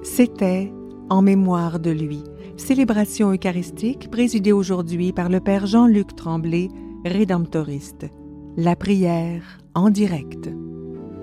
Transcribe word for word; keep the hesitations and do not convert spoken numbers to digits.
C'était en mémoire de lui. Célébration eucharistique présidée aujourd'hui par le Père Jean-Luc Tremblay, rédemptoriste. La prière en direct.